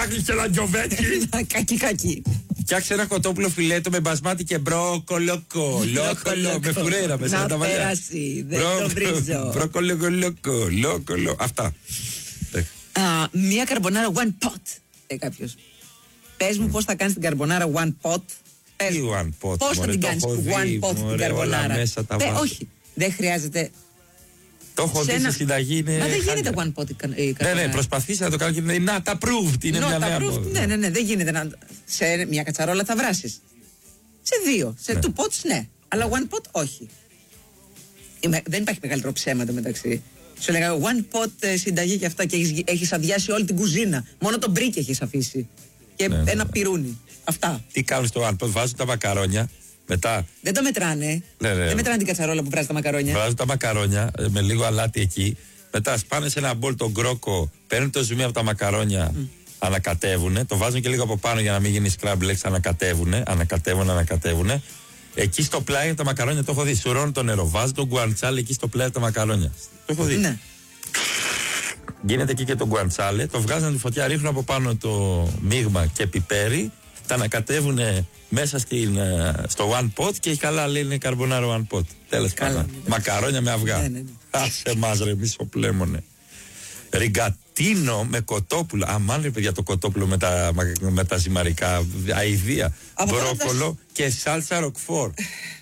Άγγιξε ένα γιοβέτσι. Κακή. Φτιάξε ένα κοτόπουλο φιλέτο με μπασμάτι και μπρόκολοκο. Λόκολο. Με φουρέρα μέσα να τα μαλλιά. περάσει, δεν το βρίζω. Μπρόκολοκο. Αυτά. Μία καρμπονάρα one pot. Κάποιος. Πες μου πώς θα κάνεις την καρμπονάρα one pot. Τι one pot. Πώς θα την κάνεις one pot την καρμπονάρα. Όχι, δεν χρειάζεται. Το έχω δει στη συνταγή. Είναι. Μα δεν γίνεται one pot η καρμπονάρα. Ναι, προσπαθήσα να το κάνω και είναι not approved. Είναι μια νέα μόδα. Ναι, δεν γίνεται. Σε μια κατσαρόλα θα βράσεις. Σε 2. Σε 2 pots ναι. Αλλά one pot όχι. Δεν υπάρχει μεγαλύτερο ψέμα το μεταξύ. Σου λέγα one pot συνταγή και αυτά και έχεις αδειάσει όλη την κουζίνα. Μόνο τον μπρίκι έχεις αφήσει. Και ένα πυρούνι. Αυτά. Τι κάνουν στο one pot, βάζουν τα μακαρόνια. Μετά. Δεν το μετράνε. Δεν μετράνε την κατσαρόλα που βράζει τα μακαρόνια. Βράζουν τα μακαρόνια με λίγο αλάτι εκεί. Μετά σπάνε σε ένα μπολ τον κρόκο, παίρνουν το ζουμί από τα μακαρόνια, ανακατεύουνε. Το βάζουν και λίγο από πάνω για να μην γίνει scramble eggs. Ανακατεύουνε. Εκεί στο πλάι από τα μακαρόνια το έχω δει. Σουρώνουν το νερό. Βάζουν τον γκουαντσάλε εκεί στο πλάι από τα μακαρόνια. Το έχω δει. Ναι. Γίνεται εκεί και το γκουαντσάλε. Το βγάζουν τη φωτιά, ρίχνουν από πάνω το μείγμα και πιπέρι. Τα ανακατεύουν μέσα στο one pot και καλά λέει είναι καρμπονάρο one pot. Τέλος πάντων. Μακαρόνια με αυγά. Ναι. Άσε μας ρε μισοπλέμονε. Ριγκατίνο με κοτόπουλο. Αμάν ρε παιδιά το κοτόπουλο με τα ζυμαρικά. Αηδία. Μπρόκολο και σάλτσα ροκφόρ.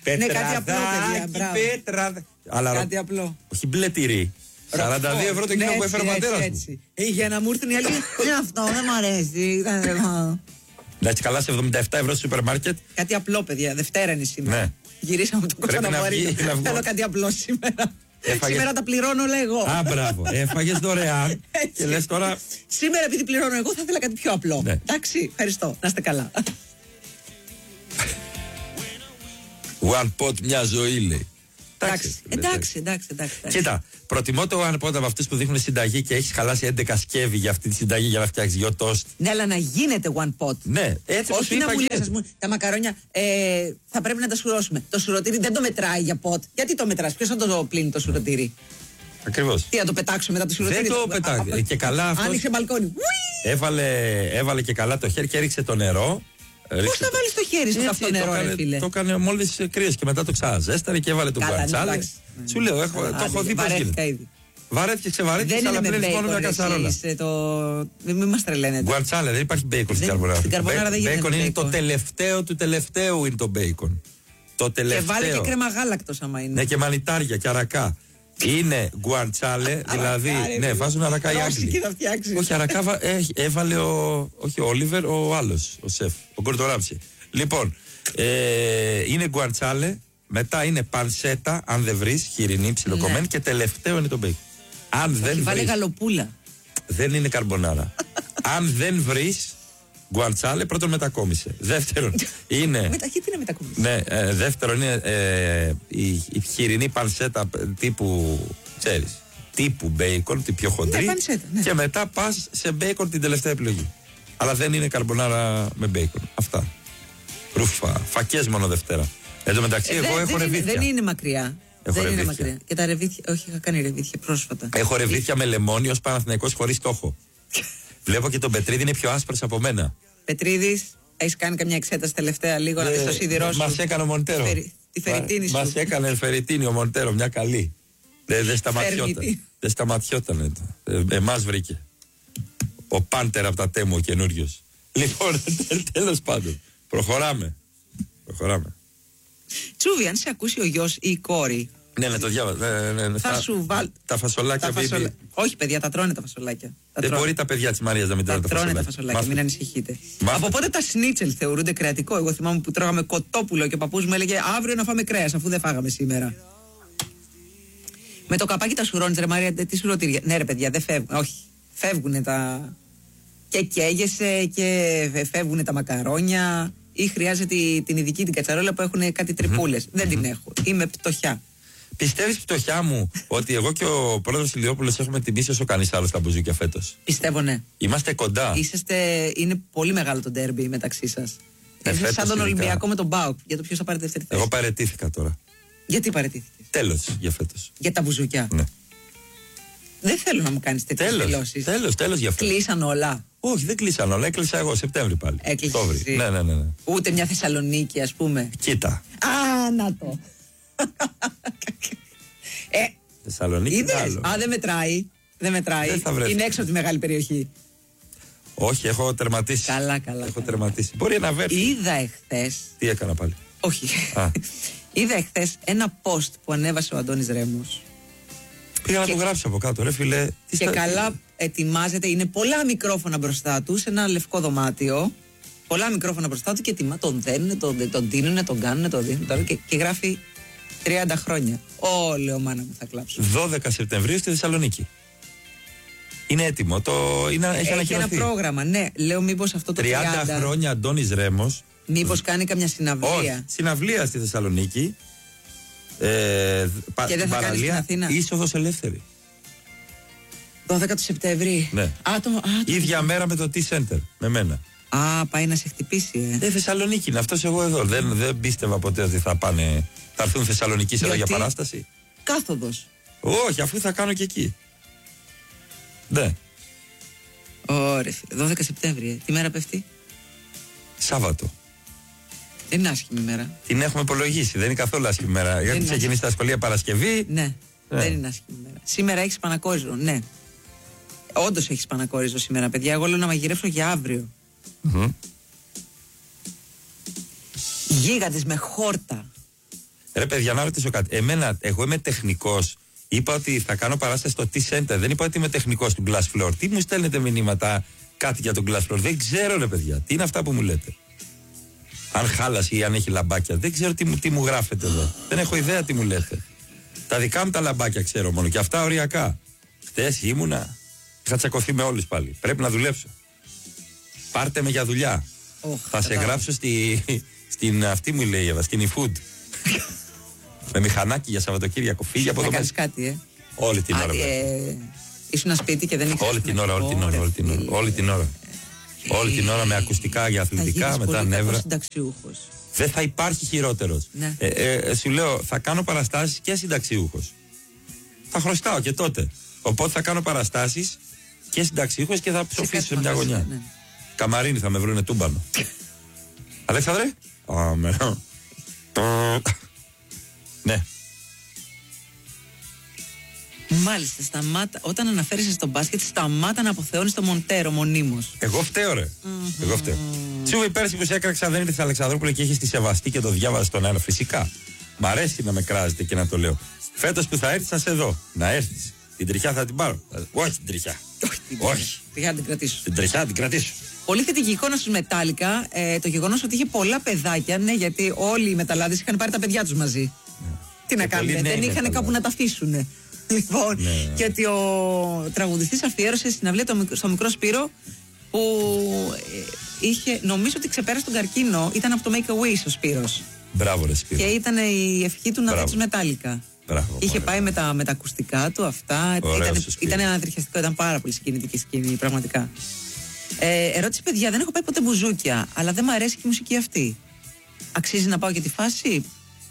Πετραδάκι. Κάτι απλό. Όχι μπλε τυρί. 42 ευρώ το κιλό που έφερε ο πατέρας μου. Για να μου έρθουν οι άλλοι. Είναι αυτό, δεν μ' αρέσει. Εντάξει, καλά σε 77 ευρώ στο σούπερ μάρκετ. Κάτι απλό, παιδιά. Δευτέρα είναι σήμερα. Ναι. Γυρίσαμε το Κωνσταντινοβαρίνο. Θέλω κάτι απλό σήμερα. Σήμερα τα πληρώνω, λέγω. Μπράβο. Έφαγες δωρεάν. Και λες τώρα. Σήμερα, επειδή πληρώνω εγώ, θα ήθελα κάτι πιο απλό. Ναι. Εντάξει, ευχαριστώ. Να είστε καλά. One pot, μια ζωή λέει. Εντάξει. Κοίτα, προτιμώ το one pot από αυτούς που δείχνουν συνταγή και έχεις χαλάσει 11 σκεύη για αυτή τη συνταγή για να φτιάξεις 2 τόστ. Ναι, αλλά να γίνεται one pot. Ναι, έτσι όπως όχι να μου λες, ας πούμε, τα μακαρόνια θα πρέπει να τα σουρώσουμε. Το σουρωτήρι δεν το μετράει για pot. Γιατί το μετράς, ποιος θα το πλύνει το σουρωτήρι. Ακριβώς. Τι, να το πετάξω μετά το σουρωτήρι. Δεν το πετάξει. Και καλά αυτός. Άνοιξε μπαλκόνι. Έβαλε και καλά το χέρι και έριξε το νερό. Πώς θα βάλεις το χέρι στο αυτό νερό, ρε φίλε. Το έκανε μόλις κρύες και μετά το ξαζέσταρε και έβαλε τον γκουαντσάλε. Σου λέω, το έχω δει πώς γίνεται. Βαρέθηκε, ξεβαρέθηκε, αλλά πλένεις μόνο μια κατσαρόλα. Μην μας τρελαίνετε. Γκουαντσάλε, δεν υπάρχει μπέικον στην καρμπονάρα. Στην καρμπονάρα δεν γίνεται. Μπέικον είναι το τελευταίο του τελευταίου είναι το μπέικον. Το τελευταίο. Και βάλε και κρέμα γάλακτος άμα είναι. Ναι, και μανιτάρια και αρακά. Είναι γκουαντσάλε, δηλαδή. Ναι, βάζουν αρακά οι Άγγλοι. Όχι, αρακά έβαλε όχι ο Όλιβερ, ο άλλος, ο σεφ, ο Γκορντοράμψη. Λοιπόν, είναι γκουαντσάλε, μετά είναι πανσέτα, αν δεν βρεις, χοιρινή, ψιλοκομμένη και τελευταίο είναι το μπέικον. Αν δεν βρεις. Βάλε γαλοπούλα. Δεν είναι καρμπονάρα. Αν δεν βρεις γκουαντσάλε, πρώτον μετακόμισε. Δεύτερον είναι. Γιατί είναι μετακόμισε. Ναι, δεύτερον είναι η χοιρινή πανσέτα τύπου, ξέρεις, τύπου μπέικον, την πιο χοντρή. Ναι, πανσέτα, ναι. Και μετά πας σε μπέικον την τελευταία επιλογή. Αλλά δεν είναι καρμπονάρα με μπέικον. Αυτά. Ρούφα. Φακές μόνο Δευτέρα. Εν τω μεταξύ, εγώ έχω ρεβίθια. Δεν είναι μακριά. Δεν είναι μακριά. Και τα ρεβίθια. Όχι, είχα κάνει ρεβίθια πρόσφατα. Έχω ρεβίθια με λεμόνι ως Παναθηναϊκός χωρίς στόχο. Βλέπω και τον Πετρίδη είναι πιο άσπρος από μένα. Πετρίδης, έχεις κάνει καμιά εξέταση τελευταία λίγο να δεις το σίδηρό σου. Μας έκανε ο Μοντέρο. Τη φεριτίνη σου. Μας έκανε φεριτίνη ο Μοντέρο, μια καλή. Δεν σταματιόταν. Δεν σταματιόταν. Εμάς βρήκε. Ο Πάντερ από τα Τέμου, ο καινούριος. Λοιπόν, τέλος πάντων. Προχωράμε. Τσούβι, αν σε ακούσει ο γιος ή η κόρη. Ναι, το διάβαζα. Θα σου βάλει. Τα φασολάκια. Όχι, παιδιά, τα τρώνε τα φασολάκια. Δεν μπορεί τα παιδιά της Μαρίας να μην τρώνε τα φασολάκια. Τα φασολάκια, μην ανησυχείτε. Από πότε τα σνίτσελ θεωρούνται κρατικό? Εγώ θυμάμαι που τρώγαμε κοτόπουλο και ο παππούς μου έλεγε αύριο να φάμε κρέας, αφού δεν φάγαμε σήμερα. Με το καπάκι τα σουρώνεις, ρε Μαρία, τι σουρωτήρια. Ναι, ρε παιδιά, δεν φεύγουν. Όχι. Φεύγουν τα. Και καίγεσαι και φεύγουν τα μακαρόνια. Ή χρειάζεται την ειδική την κατσαρόλα που έχουν κάτι τρυπούλες. Δεν την έχω. Είμαι πτωχιά. Πιστεύεις, πτωχιά μου, ότι εγώ και ο πρόεδρος Ηλιόπουλος έχουμε τιμήσει όσο κανείς άλλος τα μπουζούκια φέτος? Πιστεύω, ναι. Είμαστε κοντά. Είναι πολύ μεγάλο το ντέρμπι μεταξύ σας. Είναι σαν τον Ολυμπιακό με τον ΜΠΑΟΚ. Για το ποιος θα πάρει δεύτερη θέση. Εγώ παραιτήθηκα τώρα. Γιατί παραιτήθηκες? Τέλος για φέτος. Για τα μπουζούκια. Ναι. Δεν θέλω να μου κάνεις τέτοιες δηλώσεις. Τέλος για φέτος. Κλείσαν όλα. Όχι, δεν κλείσαν όλα. Έκλεισα εγώ Σεπτέμβρη πάλι. Έκλεισε. Ναι. Ούτε μια Θεσσαλονίκη, ας πούμε. Κοίτα. Α, να το. Θεσσαλονίκη. Είδες. Δεν μετράει. Δεν μετράει. Είναι έξω από τη μεγάλη περιοχή. Όχι, έχω τερματίσει. Καλά. Έχω τερματίσει. Μπορεί να βέρθει. Είδα εχθές. Τι έκανα πάλι? Όχι. Είδα εχθές ένα post που ανέβασε ο Αντώνης Ρέμος. Πήγα να το γράψω από κάτω, ρε φίλε. Και καλά ετοιμάζεται. Είναι πολλά μικρόφωνα μπροστά του σε ένα λευκό δωμάτιο. Πολλά μικρόφωνα μπροστά του και τον δένουν, τον τίνουν, τον κάνουν, τον δίνουν. Και γράφει 30 χρόνια. Λέω μάνα μου, θα κλάψω. 12 Σεπτεμβρίου στη Θεσσαλονίκη. Είναι έτοιμο. Έχει ανακοινωθεί. Ένα πρόγραμμα, ναι. Λέω μήπως αυτό το 30 χρόνια Αντώνης Ρέμος. Μήπως κάνει καμιά συναυλία. Όχι, συναυλία στη Θεσσαλονίκη. Και δεν θα κάνει στην Αθήνα. Είσοδος ελεύθερη. 12 του Σεπτέμβρη. Ναι. Ίδια μέρα με το T-Center. Με μένα. Πάει να σε χτυπήσει. Θεσσαλονίκη είναι αυτός εγώ εδώ. Δεν πίστευα ποτέ ότι θα έρθουν Θεσσαλονικοί εδώ για παράσταση. Κάθοδος. Όχι, αφού θα κάνω και εκεί. Ναι. Ωραία, 12 Σεπτέμβρη. Τι μέρα πέφτει? Σάββατο. Δεν είναι άσχημη μέρα. Την έχουμε υπολογίσει. Δεν είναι καθόλου άσχημη μέρα. Γιατί ξεκινήσει τα σχολεία Παρασκευή. Ναι. Δεν είναι άσχημη μέρα. Σήμερα έχει Πανακόριζο. Ναι. Όντως έχει Πανακόριζο σήμερα, παιδιά. Εγώ λέω να μαγειρεύσω για αύριο. Γίγαντες με χόρτα. Ρε παιδιά, να ρωτήσω κάτι. Εγώ είμαι τεχνικός. Είπα ότι θα κάνω παράσταση στο T-Center. Δεν είπα ότι είμαι τεχνικός του Glass Floor. Τι μου στέλνετε μηνύματα κάτι για τον Glass Floor? Δεν ξέρω, ρε παιδιά. Τι είναι αυτά που μου λέτε? Αν χάλασε ή αν έχει λαμπάκια. Δεν ξέρω τι μου γράφετε εδώ. Δεν έχω ιδέα τι μου λέτε. Τα δικά μου τα λαμπάκια ξέρω μόνο. Και αυτά οριακά. Χτες ήμουνα. Είχα τσακωθεί με όλους πάλι. Πρέπει να δουλέψω. Πάρτε με για δουλειά. Θα σε γράψω στην αυτή μου λέει η Εύα, στην eFood. Με μηχανάκι για Σαββατοκύριακο. Φύγει από εδώ. Θα κάνεις κάτι, Όλη την ώρα. Ήσουν σπίτι και δεν είχες. Όλη την ώρα με ακουστικά για αθλητικά, μετά νεύρα. Δεν θα υπάρχει χειρότερος. Ναι. Σου λέω, θα κάνω παραστάσεις και συνταξιούχος. Θα χρωστάω και τότε. Οπότε θα κάνω παραστάσεις και συνταξιούχος και θα ψοφήσω σε μια γωνιά. Ναι. Καμαρίνι θα με βρούνε τούμπανο. Αλέξανδρε. Ναι. Μάλιστα, σταμάτα. Όταν αναφέρεσαι στο μπάσκετ, σταμάτα να αποθεώνεις το Μοντέρο μονίμως. Εγώ φταίω, ρε. Εγώ φταίω. Τσούβι, πέρσι που σε έκραξα δεν ήρθε στην Αλεξανδρούπολη και έχει τη σεβαστή και το διάβαζε στον αέρα. Φυσικά. Μ' αρέσει να με κράζετε και να το λέω. Φέτος που θα έρθει, θα σε δω. Να έρθει. Την τριχιά θα την πάρω. Όχι την τριχιά. Όχι. Τριχιά την κρατήσω. Την τριχιά την κρατήσω. Πολύ θετική εικόνα στους Μετάλλικα. Το γεγονός ότι είχε πολλά παιδάκια, ναι, γιατί όλοι οι μεταλλάδες είχαν πάρει τα παιδιά τους μαζί. Τι να κάνουν, δεν είχαν κάπου να τα αφήσουν. Λοιπόν, και ότι ο τραγουδιστής αφιέρωσε συναυλία στο μικρό Σπύρο που είχε, νομίζω ότι ξεπέρασε τον καρκίνο. Ήταν από το Make a Wish ο Σπύρος. Μπράβο, ρε Σπύρο. Και ήταν η ευχή του να δει τους Μετάλλικα. Είχε πάει με τα ακουστικά του αυτά. Ήταν ανατριχιαστικό, ήταν πάρα πολύ συγκινητική σκηνή, πραγματικά. Ερώτηση, παιδιά, δεν έχω πάει ποτέ μπουζούκια, αλλά δεν μου αρέσει και η μουσική αυτή. Αξίζει να πάω και τη φάση?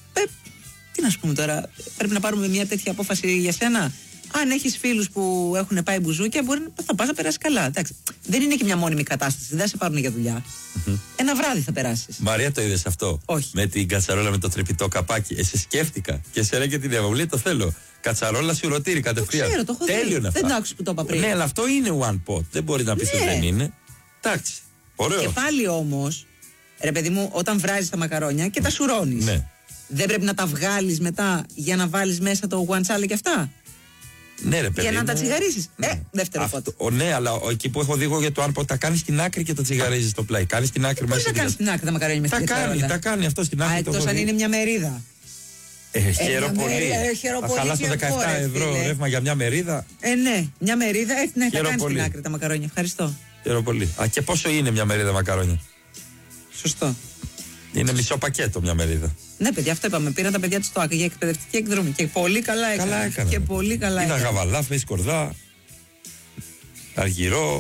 Τι να σου πούμε τώρα, πρέπει να πάρουμε μια τέτοια απόφαση για σένα? Αν έχεις φίλους που έχουν πάει μπουζούκια, θα πας να περάσει καλά. Εντάξει, δεν είναι και μια μόνιμη κατάσταση, δεν θα σε πάρουν για δουλειά. Ένα βράδυ θα περάσεις. Μαρία, το είδες αυτό? Όχι. Με την κατσαρόλα με το τρυπητό καπάκι. Σε σκέφτηκα και σε ρε και την Εύα. Το θέλω. Κατσαρόλα σιουρωτήρι κατευθείαν. Το ξέρω, το έχω δει. Τέλειο είναι αυτό. Δεν το άκουσες που το είπα πριν. Ναι, αλλά αυτό είναι one pot. Δεν μπορεί να πεις ότι δεν είναι. Εντάξει. Ωραίο. Και πάλι όμως, ρε παιδί μου, όταν βράζεις τα μακαρόνια και τα σουρώνεις. Ναι. Δεν πρέπει να τα βγάλεις μετά για να βάλεις μέσα το γουαντσάλε και αυτά? Ναι, ρε παιδί. Για να τα τσιγαρίσεις. Δεύτερο πότο. Ναι, αλλά εκεί που έχω δει εγώ για το αν τα κάνει στην άκρη και το τσιγαρίζεις στο πλάι. Κάνει στην άκρη μέσα. Πώς να κάνει στην άκρη τα μακαρόνια με στην κατσαρόλα? Τα κάνει αυτό στην άκρη. Εκτός αν είναι μια μερίδα. Χαίρο πολύ. Θα χαλάσω 17 ευρώ ρεύμα για μια μερίδα. Ναι, μια μερίδα. Ναι, θα κάνει στην άκρη τα μακαρόνια. Ευχαριστώ. Χαίρο πολύ. Και πόσο είναι μια μερίδα μακαρόνια? Σωστό. Είναι μισό πακέτο μια μερίδα. Ναι, παιδιά, αυτό είπαμε. Πήραν τα παιδιά του στο ΑΚ για εκπαιδευτική εκδρομή. Και πολύ καλά έκαναν. Και πολύ καλά έκαναν. Ήταν γαβαλάφε, σκορδά, αργυρό.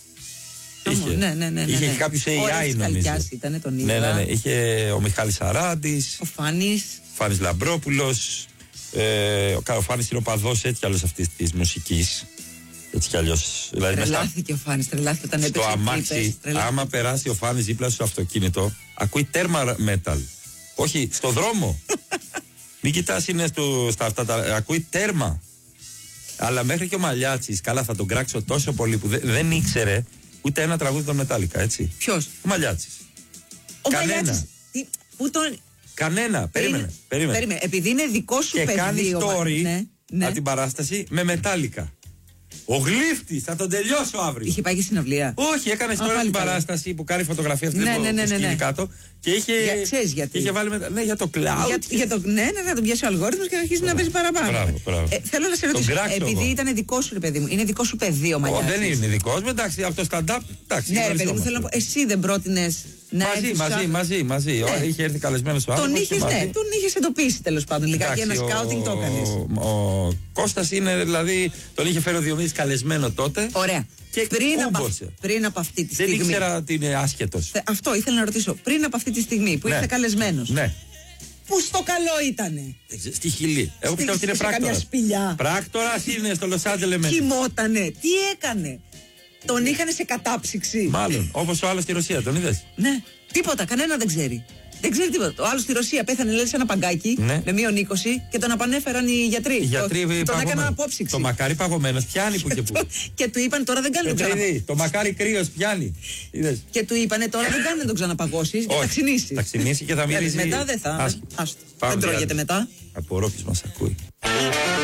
Είχε κάποιο AI, νομίζω. Ήταν, τον είδα. Ναι. Είχε ο Μιχάλης Αράντης. Ο Φάνης Λαμπρόπουλος. Ο Φάνης είναι ο παδός έτσι άλλος αυτής της μουσικής. Έτσι κι αλλιώς. Δηλαδή, τρελάθηκε ο Φάνης, τρελάθηκε όταν έπαιξε. Στο αμάξι, άμα περάσει ο Φάνης δίπλα στο αυτοκίνητο, ακούει τέρμα metal. Όχι, στο δρόμο. Μην κοιτάς, είναι στα αυτά τα. Ακούει τέρμα. Αλλά μέχρι και ο Μαλιάτσης, καλά, θα τον κράξω τόσο πολύ που δεν ήξερε ούτε ένα τραγούδι των Μετάλλικα, έτσι. Ποιος? Ο Μαλιάτσης. Ο Μαλιάτσης. Πού τον. Κανένα. Περίμενε. Επειδή είναι δικό σου παιδί. Και κάνει story ναι. από την παράσταση με Μετάλλικα. Ο Γλύφτης, θα τον τελειώσω αύριο. Είχε πάει και συναυλία. Όχι, έκανε story την παράσταση που κάνει φωτογραφία αυτή που σκύβει κάτω. Και είχε. Ξέρεις γιατί. Είχε βάλει ναι, για το cloud. Ναι, να τον πιάσει ο αλγόριθμος και να αρχίσει να παίζει παραπάνω. Μπράβο. Θέλω να σε ρωτήσω, επειδή ήταν δικό σου, ρε παιδί μου, είναι δικό σου παιδί ο Μαλιάτσης. Δεν είναι δικό μου, εντάξει, από το stand-up. Ναι, ρε παιδί μου, θέλω να πω, εσύ δεν πρότεινες. Μαζί. Είχε έρθει καλεσμένος ο άνθρωπος. Τον είχες εντοπίσει τέλος πάντων. Λιγάκι ένα σκάουτινγκ το έκανες. Ο Κώστας είναι, δηλαδή, τον είχε φέρει ο Διονύσης καλεσμένο τότε. Ωραία. Και πριν από αυτή τη στιγμή. Δεν ήξερα ότι είναι άσχετος. Αυτό ήθελα να ρωτήσω. Πριν από αυτή τη στιγμή που ήρθε καλεσμένος. Ναι. Πού στο καλό ήτανε? Στη Χιλή. Εγώ πιστεύω ότι είναι πράκτορας. Πράκτορας είναι στο Λος Άντζελες. Κοιμότανε. Τι έκανε? Τον είχανε σε κατάψυξη. Μάλλον. Όπως ο άλλος στη Ρωσία, τον είδες? Ναι. Τίποτα. Κανένα δεν ξέρει. Δεν ξέρει τίποτα. Ο άλλος στη Ρωσία πέθανε, λέει, σε ένα παγκάκι με μείον 20 και τον απανέφεραν οι γιατροί. Τον έκαναν απόψυξη. Το μακάρι παγωμένος πιάνει που και που. Και του είπαν τώρα δεν κάνει τον ξαναπαγώσει. Το μακάρι κρύος πιάνει. Και του είπανε τώρα δεν κάνει να τον ξαναπαγώσει και θα ξυνήσει. Θα ξυνήσει και θα μυρίζει. Μετά δεν θα. Δεν τρώγεται μετά. Απορώ ποιος μας ακούει.